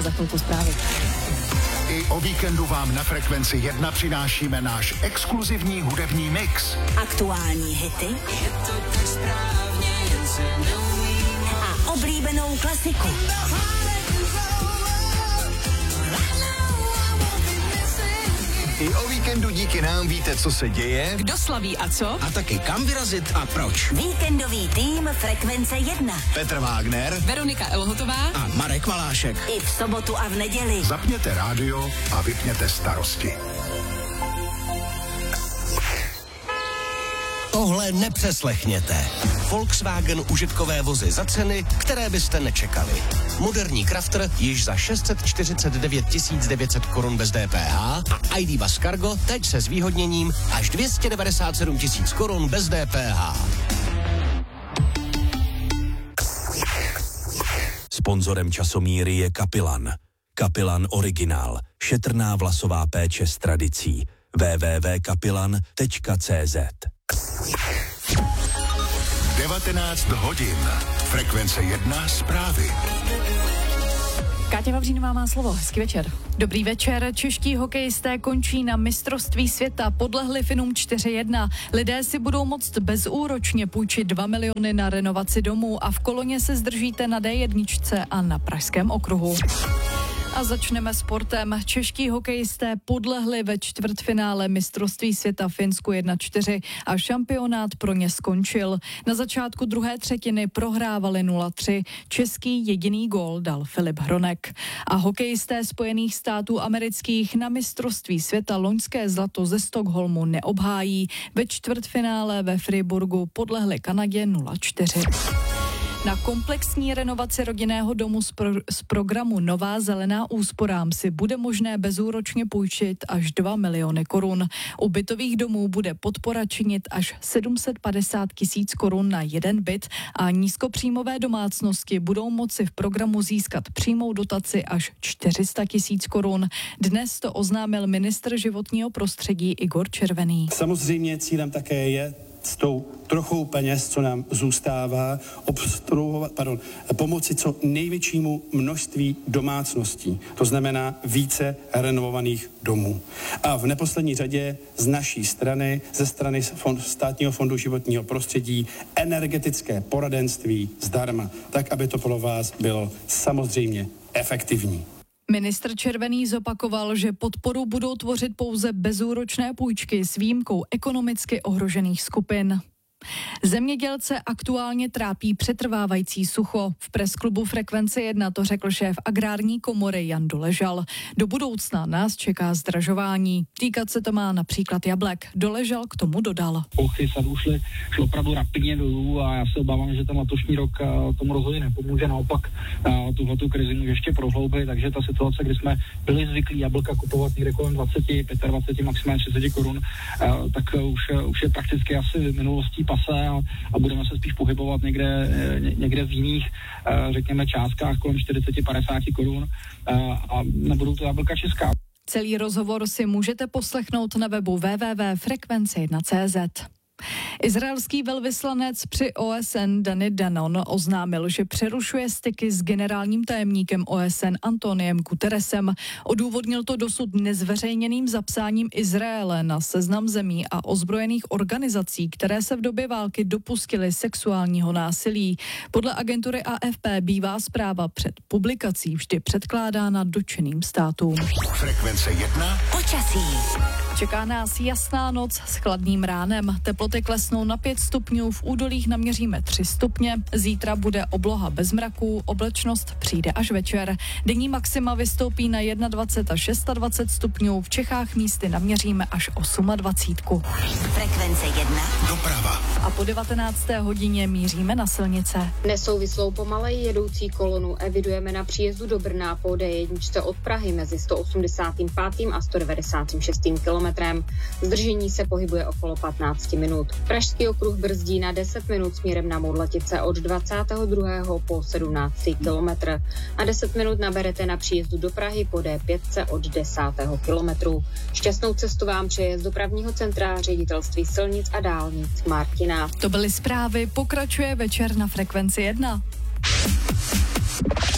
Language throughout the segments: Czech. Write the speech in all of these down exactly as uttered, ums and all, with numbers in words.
a za chvilku zprávy. I o víkendu vám na Frekvenci jedna přinášíme náš exkluzivní hudební mix. Aktuální hity a oblíbenou klasiku. I o víkendu díky nám víte, co se děje, Kdo slaví a co? a taky kam vyrazit a proč. Víkendový tým Frekvence jedna. Petr Vágner Veronika Elhotová a Marek Valášek. I v sobotu a v neděli. Zapněte rádio a vypněte starosti. Tohle nepřeslechněte. Volkswagen užitkové vozy za ceny, které byste nečekali. Moderní Crafter již za šest set čtyřicet devět tisíc devět set korun bez D P H a I D Bus Cargo teď se zvýhodněním až dvě stě devadesát sedm tisíc korun bez D P H. Sponzorem časomíry je Kapilan. Kapilan Originál. Šetrná vlasová péče s tradicí. w w w tečka kapilan tečka c z devatenáct hodin. Frekvence jedna zprávy. Káťa Vavřínová má slovo. Hezký večer. Dobrý večer. Čeští hokejisté končí na mistrovství světa. Podlehli Finům čtyři jedna. Lidé si budou moct bezúročně půjčit dva miliony na renovaci domů a v Koloně se zdržíte na D jedna a na Pražském okruhu. A začneme sportem. Čeští hokejisté podlehli ve čtvrtfinále mistrovství světa Finsku jedna čtyři a šampionát pro ně skončil. Na začátku druhé třetiny prohrávali nula tři. Český jediný gól dal Filip Hronek. A hokejisté Spojených států amerických na mistrovství světa loňské zlato ze Stockholmu neobhájí. Ve čtvrtfinále ve Friburgu podlehli Kanadě nula čtyři. Na komplexní renovaci rodinného domu z, pro, z programu Nová zelená úsporám si bude možné bezúročně půjčit až dva miliony korun. U bytových domů bude podpora činit až sedm set padesát tisíc korun na jeden byt a nízkopříjmové domácnosti budou moci v programu získat přímou dotaci až čtyři sta tisíc korun. Dnes to oznámil ministr životního prostředí Igor Červený. Samozřejmě cílem také je s tou trochou peněz, co nám zůstává, obstruovat, pardon, pomoci co největšímu množství domácností. To znamená více renovovaných domů. A v neposlední řadě z naší strany, ze strany fond, Státního fondu životního prostředí, energetické poradenství zdarma, tak, aby to pro vás bylo samozřejmě efektivní. Ministr Červený zopakoval, že podporu budou tvořit pouze bezúročné půjčky s výjimkou ekonomicky ohrožených skupin. Zemědělce aktuálně trápí přetrvávající sucho. V presklubu Frekvence jedna to řekl šéf agrární komory Jan Doležal. Do budoucna nás čeká zdražování. Týkat se to má například jablek. Doležal k tomu dodal. Plochy sadů šly, šly opravdu rapidně dolů a já se obávám, že ten letošní rok tomu rozhodně nepomůže. Naopak tuhletu krizi může ještě prohloubit, takže ta situace, kdy jsme byli zvyklí jablka kupovat někde kolem dvacet, dvacet pět, maximálně třicet korun, tak už, už je prakticky asi minulostí pase a, a budeme se spíš pohybovat někde, někde v jiných, řekněme, částkách kolem čtyřicet padesát korun a nebudou to jablka česká. Celý rozhovor si můžete poslechnout na webu w w w tečka frekvence jedna tečka c z. Izraelský velvyslanec při O S N Danny Danon oznámil, že přerušuje styky s generálním tajemníkem O S N Antoniem Guterresem. Odůvodnil to dosud nezveřejněným zapsáním Izraele na seznam zemí a ozbrojených organizací, které se v době války dopustily sexuálního násilí. Podle agentury A F P bývá zpráva před publikací vždy předkládána dotčeným státům. Frekvence jedna. Počasí. Čeká nás jasná noc s chladným ránem. Teploty klesnou na pět stupňů, v údolích naměříme tři stupně. Zítra bude obloha bez mraků, oblečnost přijde až večer. Denní maxima vystoupí na dvacet jedna až dvacet šest stupňů, v Čechách místy naměříme až dvacet osm. Frekvence jedna. Doprava. A po devatenácté hodině míříme na silnice. Nesouvislou pomaleji jedoucí kolonu evidujeme na příjezdu do Brna po D jedna od Prahy mezi sto osmdesát pět a sto devadesát šest kilometrem. Zdržení se pohybuje okolo patnáct minut. Pražský okruh brzdí na deset minut směrem na Modletice od dvacátého druhého po sedmnáctý kilometr. A deset minut naberete na příjezdu do Prahy po D pět od desátého kilometru. Šťastnou cestu vám přeje z dopravního centra Ředitelství silnic a dálnic Martina. To byly zprávy, pokračuje večer na Frekvenci jedna.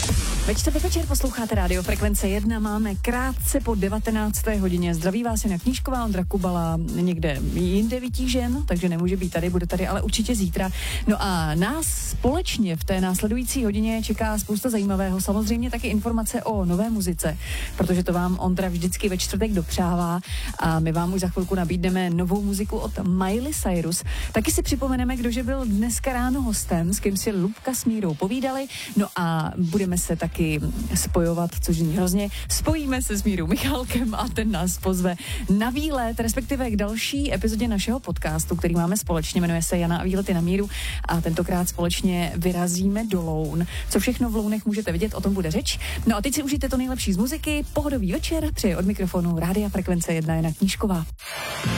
Ve čtvrtek večer posloucháte Rádio Frekvence jedna, máme krátce po devatenácté hodině. Zdraví vás Jana Knížková, Ondra Kubala někde jinde vytížen, takže nemůže být tady, bude tady ale určitě zítra. No a nás společně v té následující hodině čeká spousta zajímavého, samozřejmě taky informace o nové muzice, protože to vám Ondra vždycky ve čtvrtek dopřává a my vám už za chvilku nabídneme novou muziku od Miley Cyrus. Taky si připomeneme, kdože byl dneska ráno hostem, s kým si Lubka s Mírou povídali, no a budeme se taky spojovat, což zní hrozně. Spojíme se s Mírou Michálkem a ten nás pozve na výlet, respektive k další epizodě našeho podcastu, který máme společně, jmenuje se Jana a výlety na Míru a tentokrát společně vyrazíme do Loun. Co všechno v Lounech můžete vidět, o tom bude řeč. No a teď si užijte to nejlepší z muziky, pohodový večer, přeje od mikrofonu Rádia Frekvence jedna Jana Knížková.